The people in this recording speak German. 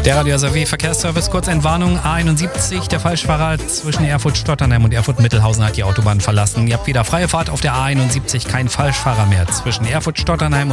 Der Radio SRW Verkehrsservice, Kurzentwarnung A71. Der Falschfahrer zwischen Erfurt-Stotternheim und Erfurt-Mittelhausen hat die Autobahn verlassen. Ihr habt wieder freie Fahrt auf der A71, kein Falschfahrer mehr zwischen Erfurt-Stotternheim